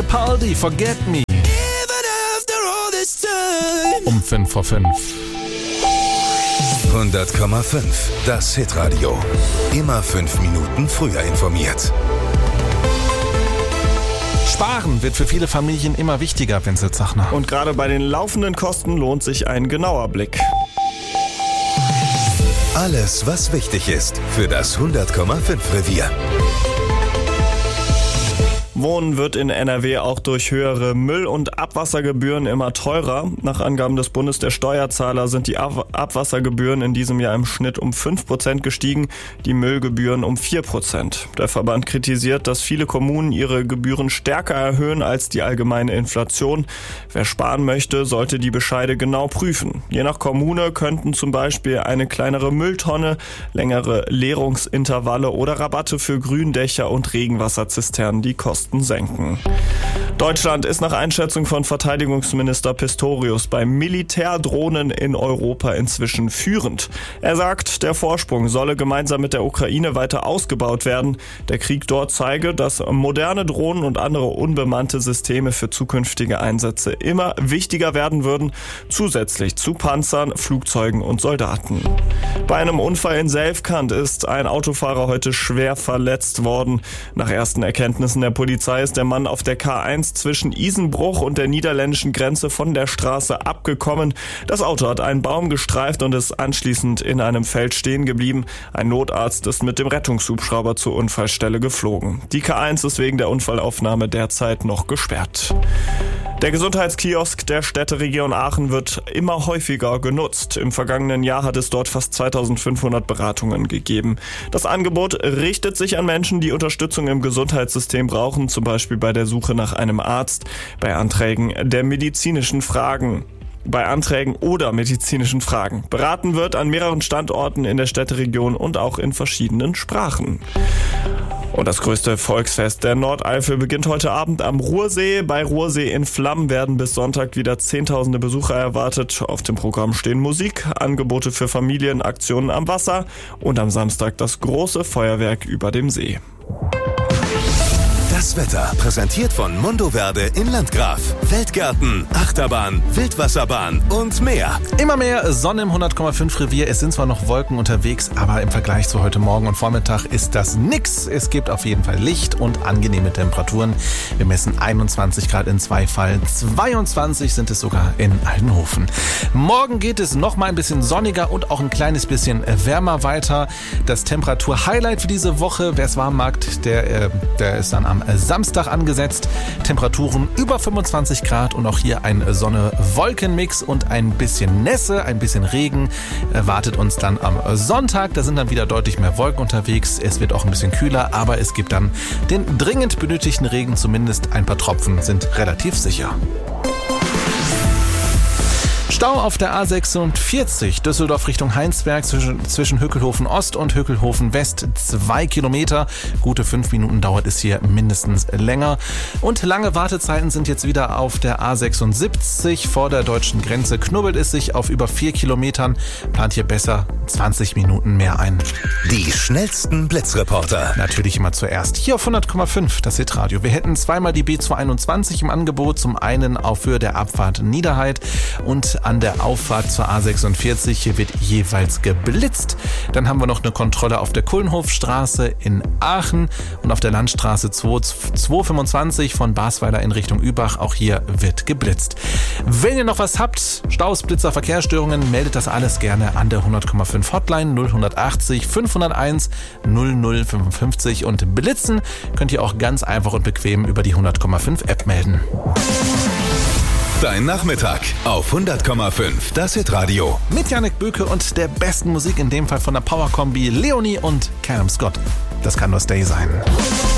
Capaldi, Forget Me. Um 5 vor 5. 100,5. Das Hitradio. Immer 5 Minuten früher informiert. Sparen wird für viele Familien immer wichtiger, Wenzel Zachner. Und gerade bei den laufenden Kosten lohnt sich ein genauer Blick. Alles, was wichtig ist für das 100,5 Revier. Wohnen wird in NRW auch durch höhere Müll- und Abwassergebühren immer teurer. Nach Angaben des Bundes der Steuerzahler sind die Abwassergebühren in diesem Jahr im Schnitt um 5% gestiegen, die Müllgebühren um 4%. Der Verband kritisiert, dass viele Kommunen ihre Gebühren stärker erhöhen als die allgemeine Inflation. Wer sparen möchte, sollte die Bescheide genau prüfen. Je nach Kommune könnten zum Beispiel eine kleinere Mülltonne, längere Leerungsintervalle oder Rabatte für Gründächer und Regenwasserzisternen die Kosten senken. Deutschland ist nach Einschätzung von Verteidigungsminister Pistorius bei Militärdrohnen in Europa inzwischen führend. Er sagt, der Vorsprung solle gemeinsam mit der Ukraine weiter ausgebaut werden. Der Krieg dort zeige, dass moderne Drohnen und andere unbemannte Systeme für zukünftige Einsätze immer wichtiger werden würden, zusätzlich zu Panzern, Flugzeugen und Soldaten. Bei einem Unfall in Selfkant ist ein Autofahrer heute schwer verletzt worden. Nach ersten Erkenntnissen der Polizei ist der Mann auf der K1 zwischen Isenbruch und der niederländischen Grenze von der Straße abgekommen. Das Auto hat einen Baum gestreift und ist anschließend in einem Feld stehen geblieben. Ein Notarzt ist mit dem Rettungshubschrauber zur Unfallstelle geflogen. Die K1 ist wegen der Unfallaufnahme derzeit noch gesperrt. Der Gesundheitskiosk der Städteregion Aachen wird immer häufiger genutzt. Im vergangenen Jahr hat es dort fast 2500 Beratungen gegeben. Das Angebot richtet sich an Menschen, die Unterstützung im Gesundheitssystem brauchen, zum Beispiel bei der Suche nach einem Arzt, bei Anträgen oder medizinischen Fragen. Beraten wird an mehreren Standorten in der Städteregion und auch in verschiedenen Sprachen. Und das größte Volksfest der Nordeifel beginnt heute Abend am Ruhrsee. Bei Ruhrsee in Flammen werden bis Sonntag wieder Zehntausende Besucher erwartet. Auf dem Programm stehen Musik, Angebote für Familien, Aktionen am Wasser und am Samstag das große Feuerwerk über dem See. Das Wetter präsentiert von Mondoverde in Landgraf. Feldgarten, Achterbahn, Wildwasserbahn und mehr. Immer mehr Sonne im 100,5 Revier. Es sind zwar noch Wolken unterwegs, aber im Vergleich zu heute Morgen und Vormittag ist das nix. Es gibt auf jeden Fall Licht und angenehme Temperaturen. Wir messen 21 Grad in Zweifall, 22 sind es sogar in Aldenhofen. Morgen geht es noch mal ein bisschen sonniger und auch ein kleines bisschen wärmer weiter. Das Temperatur-Highlight für diese Woche, wer es warm mag, der ist dann am Samstag angesetzt. Temperaturen über 25 Grad und auch hier ein Sonne-Wolken-Mix und ein bisschen Nässe, ein bisschen Regen wartet uns dann am Sonntag. Da sind dann wieder deutlich mehr Wolken unterwegs. Es wird auch ein bisschen kühler, aber es gibt dann den dringend benötigten Regen. Zumindest ein paar Tropfen sind relativ sicher. Stau auf der A46 Düsseldorf Richtung Heinsberg zwischen Hückelhofen Ost und Hückelhofen West 2 Kilometer. Gute 5 Minuten dauert es hier mindestens länger. Und lange Wartezeiten sind jetzt wieder auf der A76 vor der deutschen Grenze. Knubbelt es sich auf über 4 Kilometern. Plant hier besser 20 Minuten mehr ein. Die schnellsten Blitzreporter. Natürlich immer zuerst hier auf 100,5 das Hitradio. Wir hätten zweimal die B221 im Angebot. Zum einen auf Höhe der Abfahrt Niederheit und an der Auffahrt zur A46. Hier wird jeweils geblitzt. Dann haben wir noch eine Kontrolle auf der Kullenhofstraße in Aachen und auf der Landstraße 225 von Basweiler in Richtung Übach. Auch hier wird geblitzt. Wenn ihr noch was habt, Staus, Blitzer, Verkehrsstörungen, meldet das alles gerne an der 100,5 Hotline 0180 501 0055 und blitzen könnt ihr auch ganz einfach und bequem über die 100,5 App melden. Dein Nachmittag auf 100,5, das Hitradio. Mit Janek Böke und der besten Musik, in dem Fall von der Powerkombi Leonie und Callum Scott. Das kann nur Stay sein.